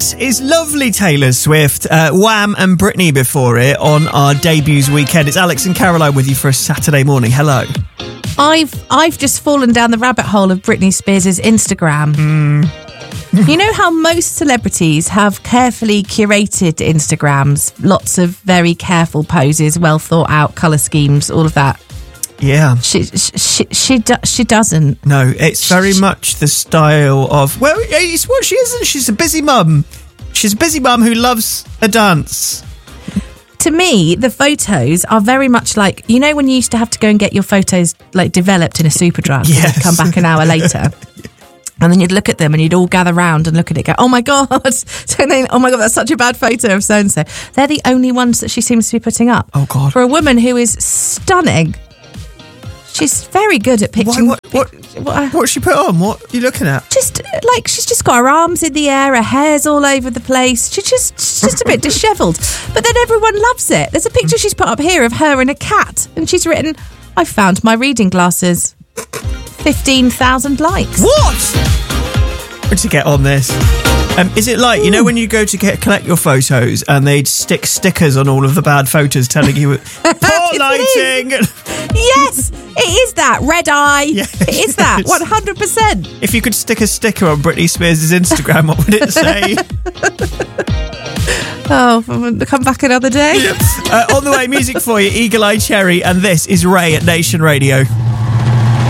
That is lovely Taylor Swift, Wham and Britney before it on our debuts weekend. It's Alex and Caroline with you for a Saturday morning. Hello. I've just fallen down the rabbit hole of Britney Spears' Instagram. You know how most celebrities have carefully curated Instagrams, lots of very careful poses, well thought out colour schemes, all of that. Yeah. She doesn't. No, it's very much the style of, well, it's what she isn't. She's a busy mum. She's a busy mum who loves a dance. To me, the photos are very much like, you know, when you used to have to go and get your photos like developed in a Superdrug, Yes. and come back an hour later. And then you'd look at them and you'd all gather round and look at it, go, oh my God. So then, oh my God, that's such a bad photo of so-and-so. They're the only ones that she seems to be putting up. Oh God. For a woman who is stunning. She's very good at picturing. What's she put on? What are you looking at? Just like she's just got her arms in the air, her hair's all over the place. She's just a bit dishevelled. But then everyone loves it. There's a picture she's put up here of her and a cat, and she's written, "I found my reading glasses." 15,000 likes. What? To get on this. Is it like, you know, when you go to collect your photos and they'd stick stickers on all of the bad photos telling you poor lighting? Yes, it is that. Red eye. Yes. It is that. 100%. If you could stick a sticker on Britney Spears' Instagram, what would it say? Oh, come back another day. On the way, music for you, Eagle Eye Cherry, and this is Ray at Nation Radio.